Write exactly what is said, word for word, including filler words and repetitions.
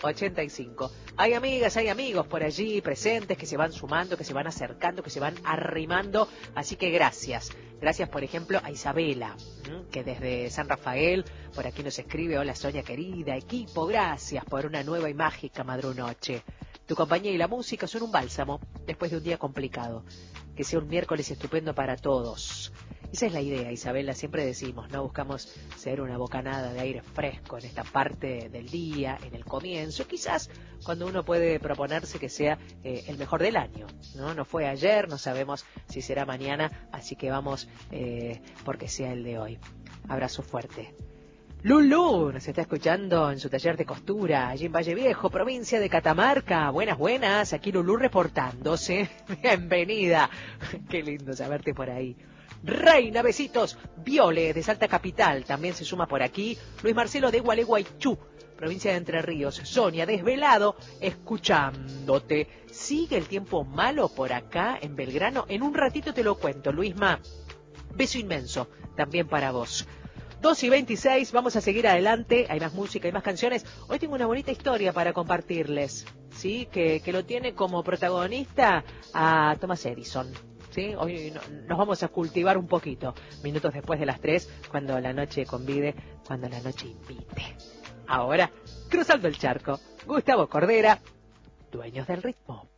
ochenta y cinco. Hay amigas, hay amigos por allí presentes que se van sumando, que se van acercando, que se van arrimando, así que gracias. Gracias, por ejemplo, a Isabela, que desde San Rafael por aquí nos escribe: hola Sonia querida, equipo, gracias por una nueva y mágica madrunoche. Tu compañía y la música son un bálsamo después de un día complicado. Que sea un miércoles estupendo para todos. Esa es la idea, Isabela, siempre decimos, ¿no? Buscamos ser una bocanada de aire fresco en esta parte del día, en el comienzo, quizás cuando uno puede proponerse que sea eh, el mejor del año, ¿no? No fue ayer, no sabemos si será mañana, así que vamos eh, porque sea el de hoy. Abrazo fuerte. Lulú nos está escuchando en su taller de costura, allí en Valle Viejo, provincia de Catamarca. Buenas, buenas, aquí Lulú reportándose. Bienvenida. Qué lindo saberte por ahí. Reina, besitos. Viole, de Salta Capital, también se suma por aquí. Luis Marcelo de Gualeguaychú, provincia de Entre Ríos. Sonia, desvelado, escuchándote. ¿Sigue el tiempo malo por acá en Belgrano? En un ratito te lo cuento, Luisma. Beso inmenso, también para vos. dos y veintiséis, vamos a seguir adelante, hay más música, hay más canciones. Hoy tengo una bonita historia para compartirles, ¿sí? Que, que lo tiene como protagonista a Thomas Edison, ¿sí? Hoy no, nos vamos a cultivar un poquito, minutos después de las tres, cuando la noche convide, cuando la noche invite. Ahora, cruzando el charco, Gustavo Cordera, Dueños del Ritmo.